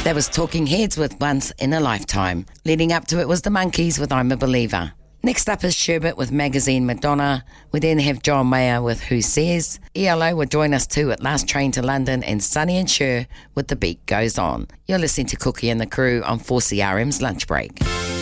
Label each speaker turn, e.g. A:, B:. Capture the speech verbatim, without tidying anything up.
A: That was Talking Heads with Once in a Lifetime. Leading up to it was the Monkees with I'm a Believer. Next up is Sherbet with Magazine Madonna. We then have John Mayer with Who Says. E L O will join us too at Last Train to London, and Sonny and Cher with The Beat Goes On. You're listening to Cookie and the Crew on four C R M's Lunch Break.